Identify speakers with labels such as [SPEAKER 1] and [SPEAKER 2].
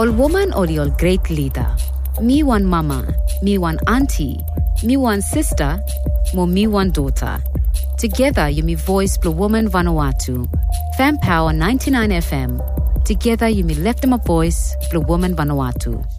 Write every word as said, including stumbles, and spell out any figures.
[SPEAKER 1] Ol woman or ol great leader. Me one mama, me one auntie, me one sister, mo me one daughter. Together you me voice Blue Woman Vanuatu. Fan Power ninety-nine F M. Together you me left them a voice Blue Woman Vanuatu.